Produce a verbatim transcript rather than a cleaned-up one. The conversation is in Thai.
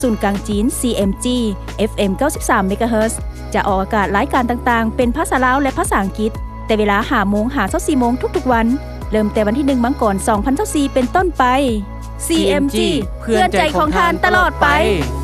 ศูนย์กลางจีน ซี เอ็ม จี เอฟ เอ็ม เก้าสิบสาม เมกะเฮิรตซ์ จะออกอากาศรายการต่างๆเป็นภาษาลาวและภาษาอังกฤษแต่เวลา ห้าโมง ห้าสิบสี่ โมงทุกๆวันเริ่มแต่วันที่หนึ่งมังกรสองพันยี่สิบสี่เป็นต้นไป ซี เอ็ม จี เพื่อนใจของทานตลอดไป